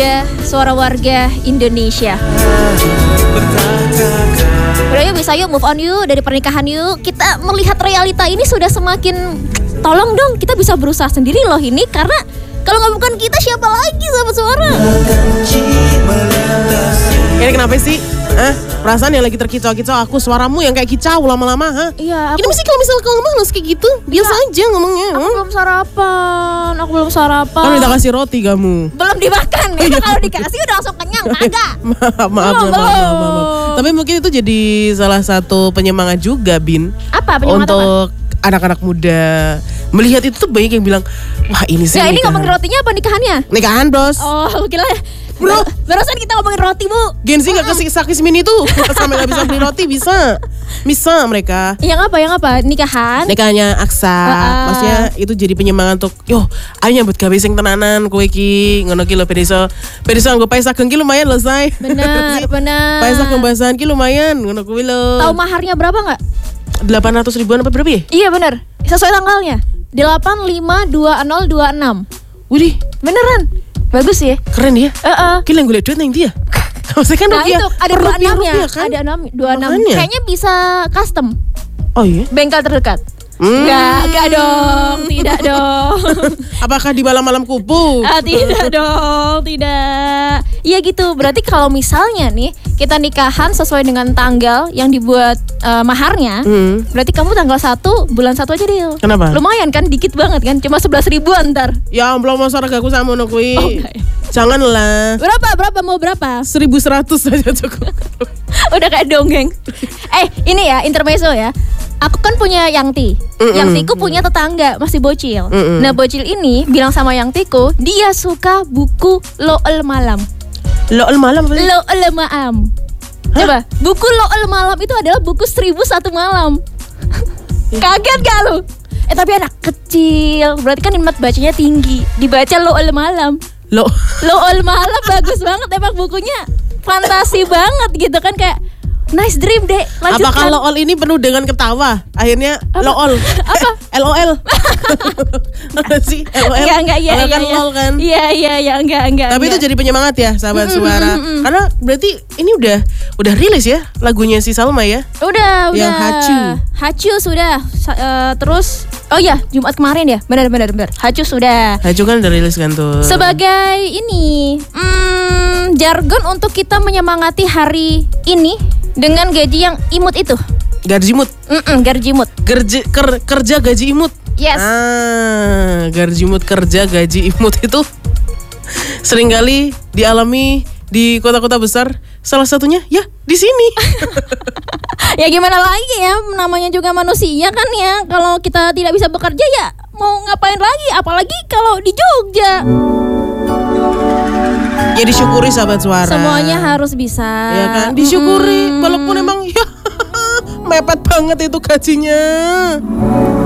warga, suara warga Indonesia. Udah yuk, bisa yuk, move on yuk dari pernikahan yuk. Kita melihat realita ini sudah semakin, tolong dong, kita bisa berusaha sendiri loh ini. Karena kalau nggak bukan kita, siapa lagi sahabat suara? Ini kenapa sih? Perasaan yang lagi terkicau-kicau aku, suaramu yang kayak kicau lama-lama, ha? Iya, Ini mesti kalau misalnya kamu males kayak gitu, biasa aja ngomongnya. Aku belum sarapan. Kan udah kasih roti kamu. Belum dimakan ya. Kalau dikasih udah langsung kenyang, kagak. Maaf. Tapi mungkin itu jadi salah satu penyemangat juga, Bin. Apa penyemangat untuk anak-anak muda melihat itu tuh banyak yang bilang, wah ini sih. Ya ini ngomongin rotinya apa nikahannya? Nikahan, Bos. Oh, kira Bro, barusan kita ngomongin roti, Bu. Gen Z gak kesakis mini tuh sampai gak bisa beli roti, bisa mereka. Yang apa? Nikahan? Nikahnya Aksa. Maksudnya itu jadi penyemangat untuk, yo, ayo nyambut gawe sing tenanan kowe iki, ngono ki lho ben iso anggo pae sageng ki lumayan lho, say. Benar. Pae sageng bahasan ki lumayan, ngono kuwi lho. Tahu maharnya berapa enggak? 800 ribuan apa berapa ya? Iya benar. Sesuai tanggalnya. 852026. Widih, beneran. Bagus ya? Keren ya? Gila yang gue liat duit yang dia. Maksudnya kan nah rupiah, itu ada 26-nya kan? Ada 26. Kayaknya bisa custom. Oh iya? Bengkel terdekat. Enggak dong, tidak dong. Apakah di malam-malam kupu? Tidak dong, tidak. Iya gitu, berarti kalau misalnya nih kita nikahan sesuai dengan tanggal yang dibuat maharnya, berarti kamu tanggal 1 bulan 1 aja deh. Kenapa? Lumayan kan, dikit banget kan, cuma 11 ribuan ntar. Ya belum mau saragaku sama ono kuwi. Janganlah. Berapa mau berapa? 1.100 saja cukup. Udah kayak dongeng. Ini ya intermezzo ya. Aku kan punya Yangti. Yangtiku punya tetangga masih bocil. Nah bocil ini bilang sama Yangtiku, dia suka buku Lo'el Malam. Lo'el Malam apa sih? Lo'el Malam. Coba, buku Lo'el Malam itu adalah buku 1001 malam. Kaget gak lu? Tapi anak kecil, berarti kan minat bacanya tinggi. Dibaca Lo'el Malam. Lo'el Malam bagus banget emang bukunya. Fantasi banget gitu kan, kayak nice dream deh. Lanjutkan. Apakah LOL ini penuh dengan ketawa? Akhirnya LOL. Apa? LOL. Apa sih? LOL. Enggak, iya. Kan LOL kan? Iya, enggak. Tapi itu jadi penyemangat ya, sahabat suara. Karena berarti ini udah rilis ya lagunya si Salma ya? Udah. Yang Hacu sudah. Terus oh iya, Jumat kemarin ya. Benar. Hacu sudah. Hacu kan udah rilis kan tuh. Sebagai ini jargon untuk kita menyemangati hari ini dengan gaji yang imut itu. Garjimut. Garjimut. Kerja gaji imut. Yes. Garjimut kerja gaji imut itu seringkali dialami di kota-kota besar. Salah satunya ya di sini. Ya gimana lagi ya, namanya juga manusia kan ya. Kalau kita tidak bisa bekerja ya mau ngapain lagi, apalagi kalau di Jogja. Ya disyukuri sahabat suara. Semuanya harus bisa. Ya kan, disyukuri walaupun emang ya mepet banget itu gajinya.